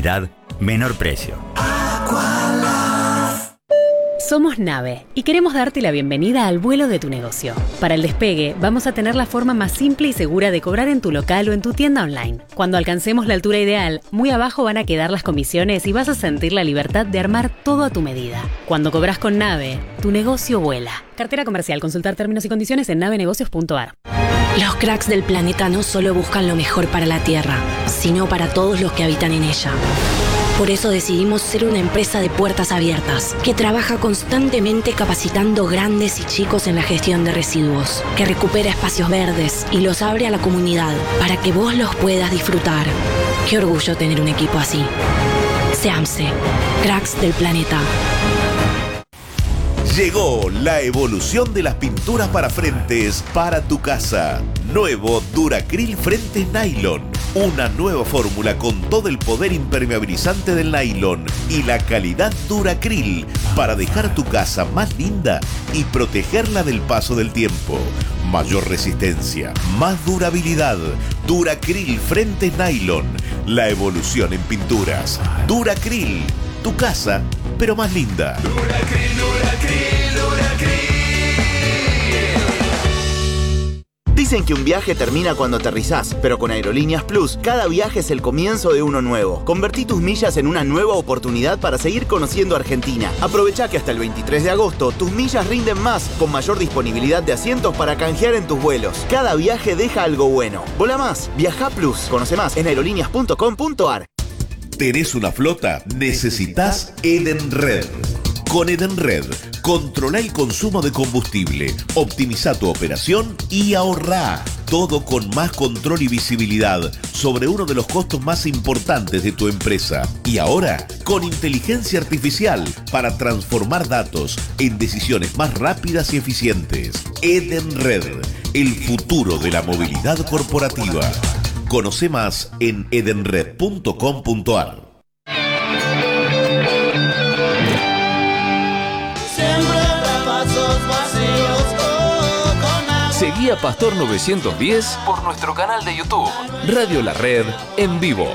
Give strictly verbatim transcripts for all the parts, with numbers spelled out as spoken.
calidad, menor precio. Somos Nave y queremos darte la bienvenida al vuelo de tu negocio. Para el despegue, vamos a tener la forma más simple y segura de cobrar en tu local o en tu tienda online. Cuando alcancemos la altura ideal, muy abajo van a quedar las comisiones y vas a sentir la libertad de armar todo a tu medida. Cuando cobras con Nave, tu negocio vuela. Cartera comercial. Consultar términos y condiciones en nave negocios punto a r. Los cracks del planeta no solo buscan lo mejor para la Tierra, sino para todos los que habitan en ella. Por eso decidimos ser una empresa de puertas abiertas, que trabaja constantemente capacitando grandes y chicos en la gestión de residuos, que recupera espacios verdes y los abre a la comunidad para que vos los puedas disfrutar. Qué orgullo tener un equipo así. SEAMSE, cracks del planeta. Llegó la evolución de las pinturas para frentes para tu casa. Nuevo Duracril Frentes Nylon. Una nueva fórmula con todo el poder impermeabilizante del nylon y la calidad Duracril para dejar tu casa más linda y protegerla del paso del tiempo. Mayor resistencia, más durabilidad. Duracril Frentes Nylon. La evolución en pinturas. Duracril. Tu casa, pero más linda. Duracril, Duracril, Duracril. Dicen que un viaje termina cuando aterrizás, pero con Aerolíneas Plus, cada viaje es el comienzo de uno nuevo. Convertí tus millas en una nueva oportunidad para seguir conociendo Argentina. Aprovecha que hasta el veintitrés de agosto tus millas rinden más, con mayor disponibilidad de asientos para canjear en tus vuelos. Cada viaje deja algo bueno. Vola más, viaja Plus. Conoce más en aerolíneas punto com punto a r. ¿Tenés una flota? Necesitas Edenred. Con Edenred, controla el consumo de combustible, optimiza tu operación y ahorrá. Todo con más control y visibilidad sobre uno de los costos más importantes de tu empresa. Y ahora, con inteligencia artificial para transformar datos en decisiones más rápidas y eficientes. Edenred, el futuro de la movilidad corporativa. Conoce más en edenred punto com punto a r. Seguí a Pastor novecientos diez por nuestro canal de YouTube, Radio La Red en vivo.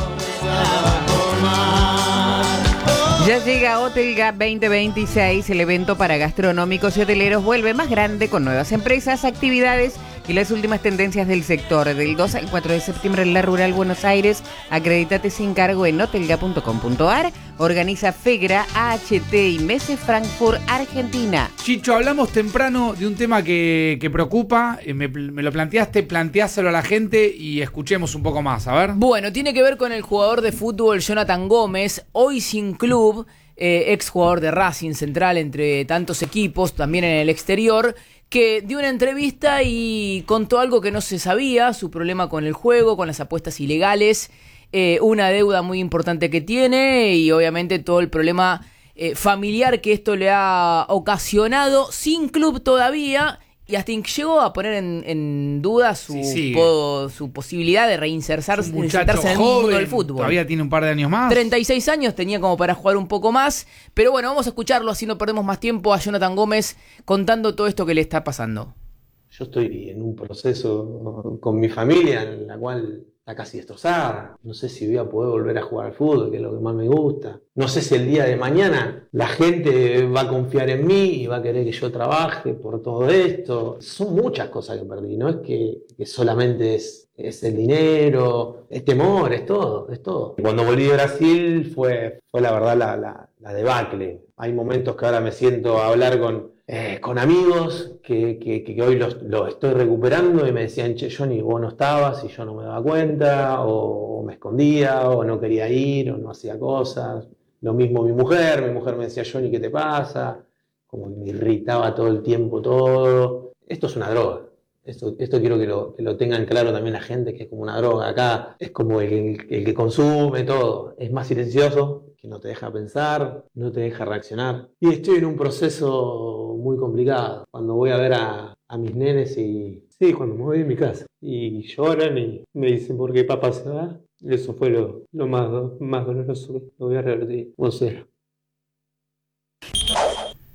Ya llega Hotel Gap veinte veintiséis, el evento para gastronómicos y hoteleros vuelve más grande con nuevas empresas, actividades y las últimas tendencias del sector. Del dos al cuatro de septiembre en la Rural Buenos Aires, acredítate sin cargo en hotel gap punto com punto a r. Organiza FEGRA, A H T y Mese Frankfurt, Argentina. Chicho, hablamos temprano de un tema que, que preocupa, eh, me, me lo planteaste, planteáselo a la gente y escuchemos un poco más, a ver. Bueno, tiene que ver con el jugador de fútbol Jonathan Gómez, hoy sin club, eh, ex jugador de Racing Central, entre tantos equipos, también en el exterior, que dio una entrevista y contó algo que no se sabía, su problema con el juego, con las apuestas ilegales, eh, una deuda muy importante que tiene y obviamente todo el problema eh, familiar que esto le ha ocasionado, sin club todavía, y hasta llegó a poner en, en duda su, sí, sí. Po, su posibilidad de reinsertarse en el mundo del fútbol. Todavía tiene un par de años más. treinta y seis años, tenía como para jugar un poco más. Pero bueno, vamos a escucharlo, así no perdemos más tiempo, a Jonathan Gómez contando todo esto que le está pasando. Yo estoy en un proceso con mi familia en la cual está casi destrozada. No sé si voy a poder volver a jugar al fútbol, que es lo que más me gusta. No sé si el día de mañana la gente va a confiar en mí y va a querer que yo trabaje por todo esto. Son muchas cosas que perdí, no es que, que solamente es, es el dinero, es temor, es todo, es todo. Cuando volví de Brasil fue, fue la verdad la, la, la debacle. Hay momentos que ahora me siento a hablar con... Eh, con amigos que, que, que hoy los, los estoy recuperando y me decían, che, Johnny, vos no estabas y yo no me daba cuenta, o, o me escondía, o no quería ir, o no hacía cosas. Lo mismo mi mujer, mi mujer me decía, Johnny, ¿qué te pasa? Como que me irritaba todo el tiempo todo. Esto es una droga. Esto, esto quiero que lo, que lo tengan claro también la gente, que es como una droga. Acá es como el, el que consume todo. Es más silencioso, que no te deja pensar, no te deja reaccionar. Y estoy en un proceso muy complicado. Cuando voy a ver a, a mis nenes y... Sí, cuando me voy de mi casa. Y lloran y me dicen, ¿por qué papá se va? Eso fue lo, lo más, más doloroso que lo voy a revertir. O sea...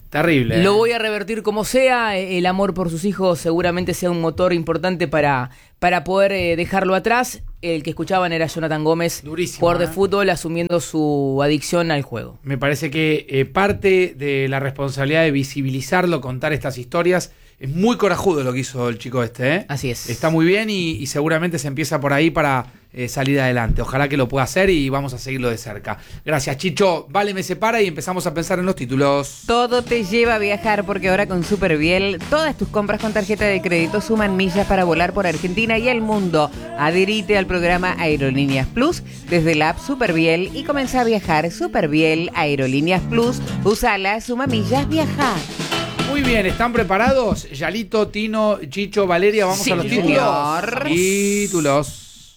Terrible. Lo ¿eh? voy a revertir como sea. El amor por sus hijos seguramente sea un motor importante para, para poder eh, dejarlo atrás. El que escuchaban era Jonathan Gómez, Durísimo, jugador ¿eh? de fútbol, asumiendo su adicción al juego. Me parece que eh, parte de la responsabilidad de visibilizarlo, contar estas historias, es muy corajudo lo que hizo el chico este, ¿eh? Así es. Está muy bien y, y seguramente se empieza por ahí para eh, salir adelante. Ojalá que lo pueda hacer y vamos a seguirlo de cerca. Gracias, Chicho. Vale, me separa y empezamos a pensar en los títulos. Todo te lleva a viajar porque ahora con Superviel todas tus compras con tarjeta de crédito suman millas para volar por Argentina y el mundo. Adherite al programa Aerolíneas Plus desde la app Superviel y comenzá a viajar. Superviel, Aerolíneas Plus, usala, suma millas, viaja. Muy bien, ¿están preparados? Yalito, Tino, Chicho, Valeria, vamos Sí, a los títulos. señor. Títulos.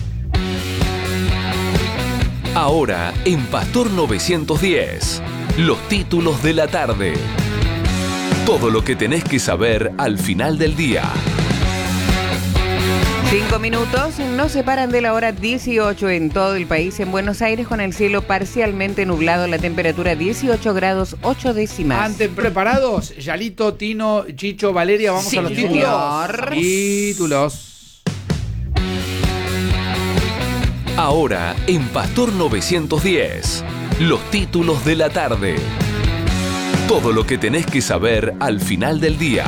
Ahora en Pastor novecientos diez, los títulos de la tarde. Todo lo que tenés que saber al final del día. Cinco minutos nos separan de la hora dieciocho en todo el país. En Buenos Aires con el cielo parcialmente nublado, la temperatura dieciocho grados ocho décimas. Antes preparados, Yalito, Tino, Chicho, Valeria, vamos Sí, a los títulos. señor. Títulos. Ahora en Pastor novecientos diez, los títulos de la tarde. Todo lo que tenés que saber al final del día.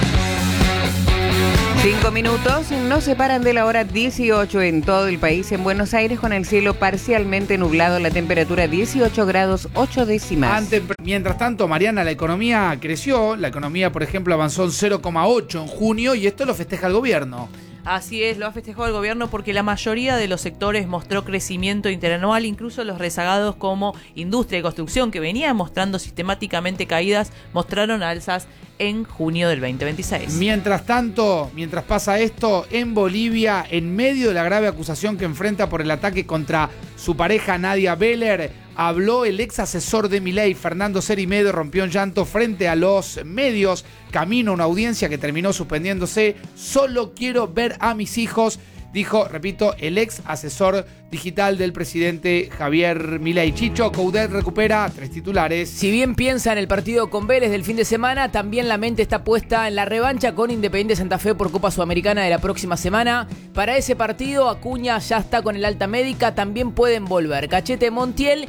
Cinco minutos nos separan de la hora dieciocho en todo el país. En Buenos Aires con el cielo parcialmente nublado, la temperatura dieciocho grados ocho décimas. Antes, mientras tanto, Mariana, la economía creció. La economía, por ejemplo, avanzó en cero coma ocho en junio y esto lo festeja el gobierno. Así es, lo ha festejado el gobierno porque la mayoría de los sectores mostró crecimiento interanual, incluso los rezagados como industria y construcción, que venían mostrando sistemáticamente caídas, mostraron alzas en junio del veinte veintiséis. Mientras tanto, mientras pasa esto, en Bolivia, en medio de la grave acusación que enfrenta por el ataque contra su pareja Nadia Beller, habló el ex asesor de Milei, Fernando Cerimedo, rompió en llanto frente a los medios, camino a una audiencia que terminó suspendiéndose. Solo quiero ver a mis hijos, dijo, repito, el ex asesor digital del presidente Javier Milei. Chicho, Coudet recupera tres titulares. Si bien piensa en el partido con Vélez del fin de semana, también la mente está puesta en la revancha con Independiente Santa Fe por Copa Sudamericana de la próxima semana. Para ese partido, Acuña ya está con el alta médica, también pueden volver Cachete Montiel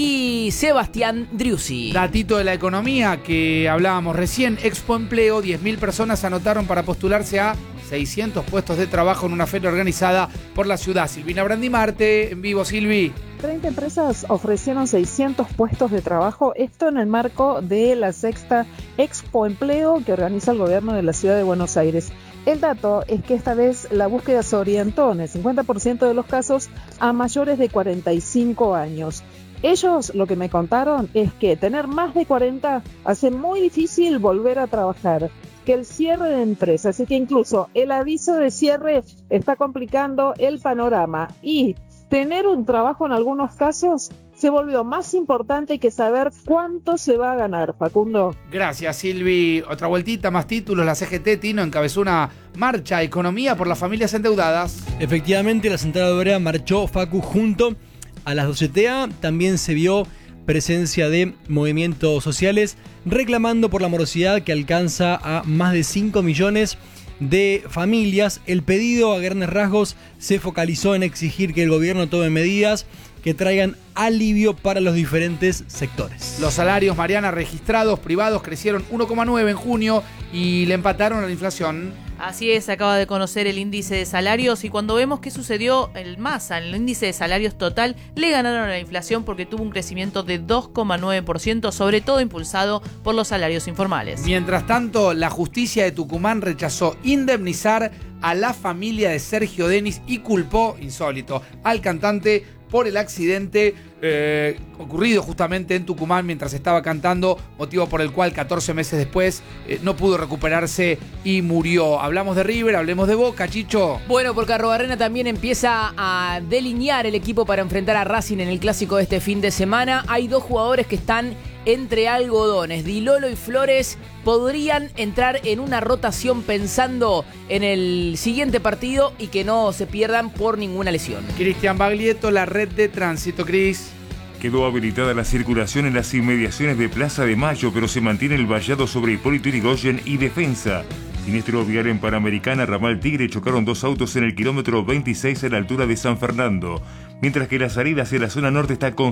y Sebastián Driussi. Datito de la economía que hablábamos recién, Expo Empleo, diez mil personas anotaron para postularse a seiscientos puestos de trabajo en una feria organizada por la ciudad. Silvina Brandimarte, en vivo, Silvi. treinta empresas ofrecieron seiscientos puestos de trabajo, esto en el marco de la sexta Expo Empleo que organiza el gobierno de la ciudad de Buenos Aires. El dato es que esta vez la búsqueda se orientó en el cincuenta por ciento de los casos a mayores de cuarenta y cinco años. Ellos lo que me contaron es que tener más de cuarenta hace muy difícil volver a trabajar, que el cierre de empresas, así que incluso el aviso de cierre está complicando el panorama y tener un trabajo en algunos casos se volvió más importante que saber cuánto se va a ganar, Facundo. Gracias, Silvi. Otra vueltita, más títulos. La C G T, Tino, encabezó una marcha Economía por las familias endeudadas. Efectivamente, la Central Obrera marchó, Facu, junto a las doce T A. También se vio presencia de movimientos sociales reclamando por la morosidad que alcanza a más de cinco millones de familias. El pedido a grandes rasgos se focalizó en exigir que el gobierno tome medidas que traigan alivio para los diferentes sectores. Los salarios, Mariana, registrados privados crecieron uno coma nueve en junio y le empataron a la inflación. Así es, se acaba de conocer el índice de salarios y cuando vemos qué sucedió el MASA, el índice de salarios total, le ganaron a la inflación porque tuvo un crecimiento de dos coma nueve por ciento, sobre todo impulsado por los salarios informales. Mientras tanto, la justicia de Tucumán rechazó indemnizar a la familia de Sergio Denis y culpó, insólito, al cantante por el accidente eh, ocurrido justamente en Tucumán mientras estaba cantando, motivo por el cual catorce meses después eh, no pudo recuperarse y murió. Hablamos de River, hablemos de Boca, Chicho. Bueno, porque Arrobarrena también empieza a delinear el equipo para enfrentar a Racing en el clásico de este fin de semana. Hay dos jugadores que están entre algodones. Di Lolo y Flores podrían entrar en una rotación pensando en el siguiente partido y que no se pierdan por ninguna lesión. Cristian Baglietto, la red de tránsito, Cris. Quedó habilitada la circulación en las inmediaciones de Plaza de Mayo, pero se mantiene el vallado sobre Hipólito Yrigoyen y Defensa. Siniestro vial en Panamericana, ramal Tigre, chocaron dos autos en el kilómetro veintiséis a la altura de San Fernando, mientras que la salida hacia la zona norte está con